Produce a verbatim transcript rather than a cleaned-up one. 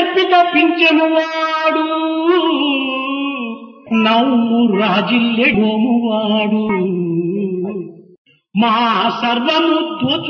కల్పిత పింఛమువాడు నవ్వు రాజిల్లె గోమువాడు మా సర్వము దోచు